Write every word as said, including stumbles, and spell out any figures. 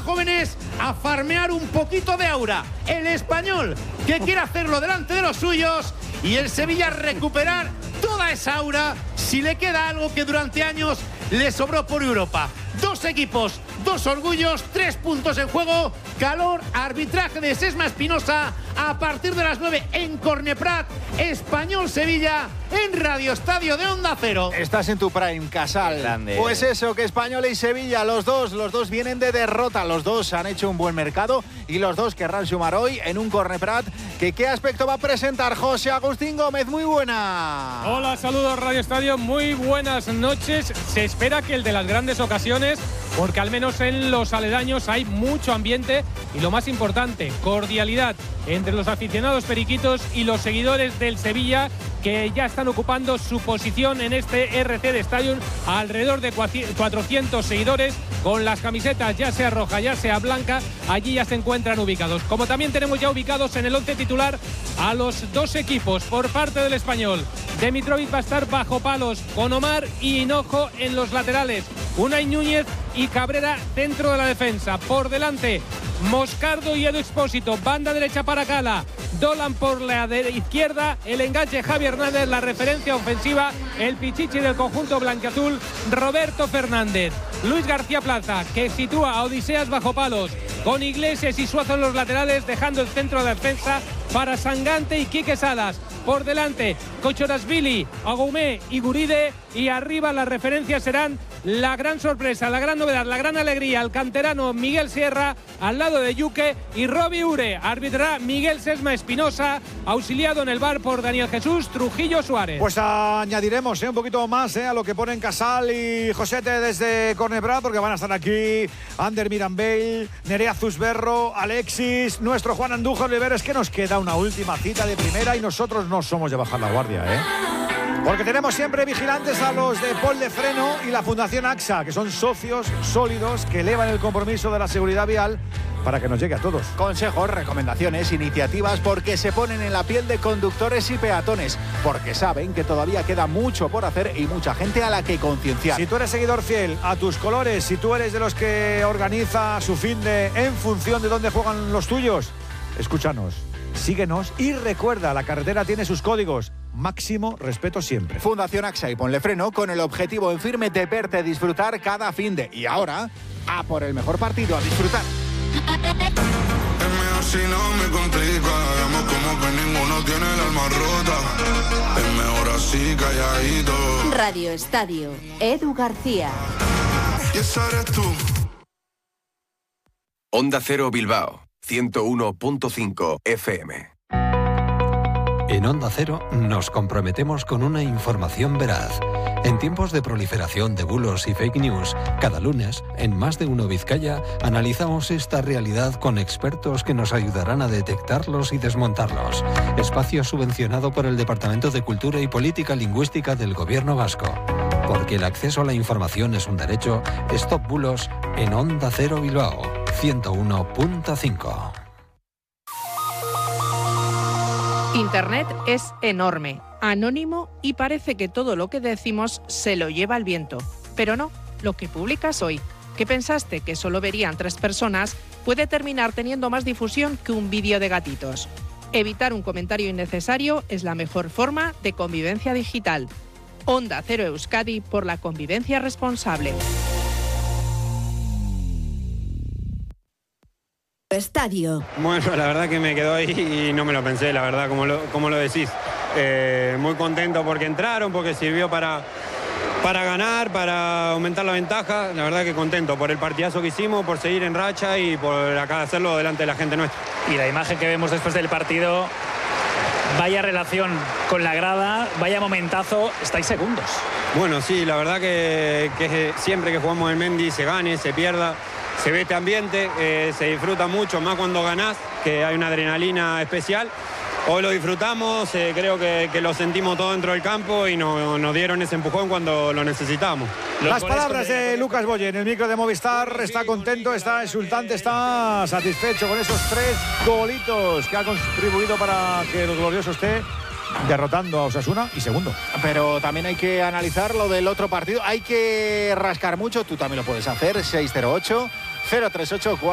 jóvenes a farmear un poquito de aura. El Español, que quiere hacerlo delante de los suyos, y el Sevilla recuperar toda esa aura si le queda algo que durante años le sobró por Europa. Dos equipos, dos orgullos, tres puntos en juego. Calor, arbitraje de Sesma Espinosa a partir de las nueve en Corneprat. Español-Sevilla en Radio Estadio de Onda Cero. Estás en tu prime, Casal. Grande. Pues eso, que Español y Sevilla, los dos, los dos vienen de derrota. Los dos han hecho un buen mercado y los dos querrán sumar hoy en un Corneprat. Que ¿Qué aspecto va a presentar José Agustín Gómez? Muy buena. Hola, saludos Radio Estadio, muy buenas noches. Se espera que el de las grandes ocasiones, porque al menos en los aledaños hay mucho ambiente y lo más importante, cordialidad entre los aficionados periquitos y los seguidores del Sevilla, que ya están ocupando su posición en este R C D Stadium, alrededor de cuatrocientos seguidores con las camisetas ya sea roja, ya sea blanca, allí ya se encuentran ubicados. Como también tenemos ya ubicados en el once titular a los dos equipos por parte del Español. Dimitrovic va a estar bajo palos con Omar y Hinojo en los laterales, Unai Núñez y Cabrera dentro de la defensa. Por delante, Moscardo y Edu Expósito, banda derecha para Cala, Dolan por la de izquierda, el enganche Javi Hernández, la referencia ofensiva, el pichichi del conjunto blanquiazul, Roberto Fernández. Luis García Plaza, que sitúa a Odiseas bajo palos, con Iglesias y Suazo en los laterales, dejando el centro de defensa para Sangante y Quique Salas. Por delante, Kochorashvili, Agoumé y Guride, y arriba las referencias serán la gran sorpresa, la gran novedad, la gran alegría, el canterano Miguel Sierra al lado de Yuque, y Robbie Ure. Arbitrará Miguel Sesma Espinosa, auxiliado en el bar por Daniel Jesús Trujillo Suárez. Pues añadiremos ¿eh? un poquito más ¿eh? a lo que ponen Casal y Josete desde Corneprat, porque van a estar aquí Ander Mirambell, Nerea Zusberro, Alexis, nuestro Juan Andújar Oliveres, que nos queda una última cita de primera y nosotros no somos de bajar la guardia, ¿eh? Porque tenemos siempre vigilantes a los de Pol de Freno y la Fundación AXA, que son socios sólidos que elevan el compromiso de la seguridad vial para que nos llegue a todos. Consejos, recomendaciones, iniciativas, porque se ponen en la piel de conductores y peatones, porque saben que todavía queda mucho por hacer y mucha gente a la que concienciar. Si tú eres seguidor fiel a tus colores, si tú eres de los que organiza su finde en función de dónde juegan los tuyos, escúchanos, síguenos y recuerda, la carretera tiene sus códigos. Máximo respeto siempre. Fundación AXA y Ponle Freno, con el objetivo en firme de verte disfrutar cada finde. Y ahora, a por el mejor partido, a disfrutar. Es mejor si no me complica. Llamo como que ninguno tiene el alma rota. Es mejor así, calladito. Radio Estadio, Edu García. Y esa eres tú. Onda Cero Bilbao, ciento uno punto cinco F M. En Onda Cero nos comprometemos con una información veraz. En tiempos de proliferación de bulos y fake news, cada lunes, en Más de Uno Vizcaya, analizamos esta realidad con expertos que nos ayudarán a detectarlos y desmontarlos. Espacio subvencionado por el Departamento de Cultura y Política Lingüística del Gobierno Vasco. Porque el acceso a la información es un derecho, Stop Bulos en Onda Cero Bilbao, ciento uno punto cinco. Internet es enorme, anónimo y parece que todo lo que decimos se lo lleva el viento. Pero no, lo que publicas hoy, que pensaste que solo verían tres personas, puede terminar teniendo más difusión que un vídeo de gatitos. Evitar un comentario innecesario es la mejor forma de convivencia digital. Onda Cero Euskadi por la convivencia responsable. Estadio. Bueno, la verdad que me quedó ahí y no me lo pensé, la verdad, como lo, como lo decís. Eh, muy contento porque entraron, porque sirvió para, para ganar, para aumentar la ventaja. La verdad que contento por el partidazo que hicimos, por seguir en racha y por acá hacerlo delante de la gente nuestra. Y la imagen que vemos después del partido, vaya relación con la grada, vaya momentazo, estáis segundos. Bueno, sí, la verdad que, que siempre que jugamos el Mendy se gane, se pierda, se ve este ambiente, eh, se disfruta mucho, más cuando ganás, que hay una adrenalina especial. Hoy lo disfrutamos, eh, creo que, que lo sentimos todo dentro del campo y no, nos dieron ese empujón cuando lo necesitamos. Las palabras de Lucas Boye en el micro de Movistar. Está contento, está exultante, está satisfecho con esos tres golitos que ha contribuido para que el glorioso esté derrotando a Osasuna y segundo. Pero también hay que analizar lo del otro partido. Hay que rascar mucho, tú también lo puedes hacer. seis cero ocho, cero tres ocho,